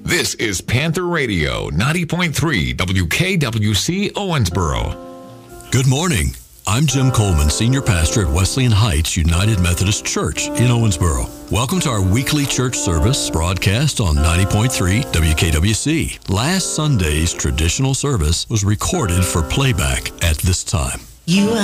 This is Panther Radio, 90.3 WKWC Owensboro. Good morning. I'm Jim Coleman, Senior Pastor at Wesleyan Heights United Methodist Church in Owensboro. Welcome to our weekly church service broadcast on 90.3 WKWC. Last Sunday's traditional service was recorded for playback at this time. You